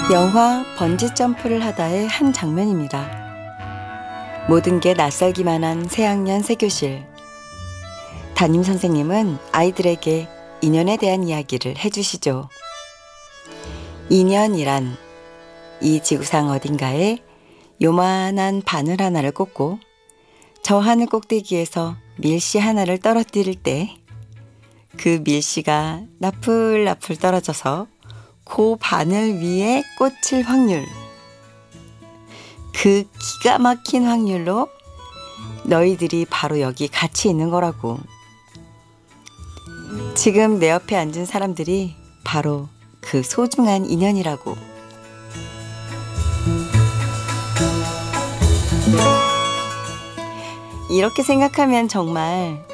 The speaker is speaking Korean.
영화 번지 점프를 하다의 한 장면입니다. 모든 게 낯설기만 한 새학년 새교실. 담임 선생님은 아이들에게 인연에 대한 이야기를 해주시죠. 인연이란 이 지구상 어딘가에 요만한 바늘 하나를 꽂고 저 하늘 꼭대기에서 밀씨 하나를 떨어뜨릴 때 그 밀씨가 나풀나풀 떨어져서 그 바늘 위에 꽂힐 확률, 그 기가 막힌 확률로 너희들이 바로 여기 같이 있는 거라고. 지금 내 옆에 앉은 사람들이 바로 그 소중한 인연이라고. 이렇게 생각하면 정말